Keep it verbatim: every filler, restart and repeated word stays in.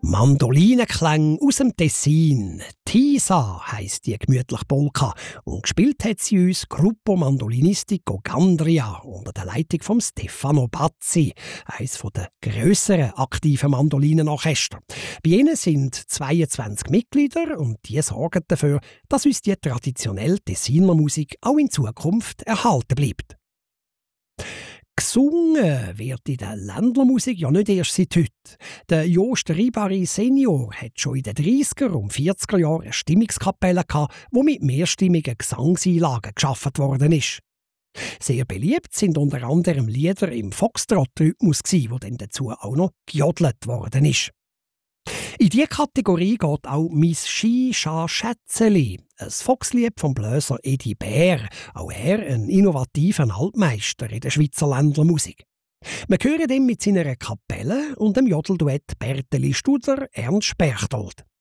Mandolinenklang aus dem Tessin. Tisa heisst die gemütliche Polka und gespielt hat sie uns Gruppo Mandolinistico Gandria unter der Leitung von Stefano Bazzi, eines der grösseren aktiven Mandolinenorchester. Bei ihnen sind zweiundzwanzig Mitglieder und die sorgen dafür, dass uns die traditionelle Tessiner Musik auch in Zukunft erhalten bleibt. Gesungen wird in der Ländlermusik ja nicht erst seit heute. Der Jost Ribari Senior hat schon in den dreißiger und vierziger Jahren eine Stimmungskapelle gehabt, wo mit mehrstimmigen Gesangseinlagen geschaffen worden ist. Sehr beliebt sind unter anderem Lieder im Foxtrot-Rhythmus, wo dann dazu auch noch gejodelt worden ist. In diese Kategorie geht auch «Mis Schi Scha Schätzeli», ein Foxlied vom Bläser Edi Bär, auch er ein innovativer Altmeister in der Schweizer Ländlermusik. Wir hören ihn mit seiner Kapelle und dem Jodelduett Berteli Studer Ernst Berchtold.